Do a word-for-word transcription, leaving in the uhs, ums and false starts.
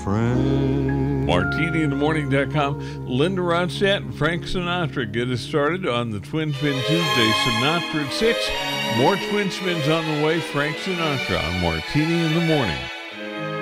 friend. Martini in the morning dot com. Linda Ronstadt and Frank Sinatra get us started on the Twin Spin Tuesday. Sinatra at six. More Twin Spins on the way. Frank Sinatra on Martini in the Morning.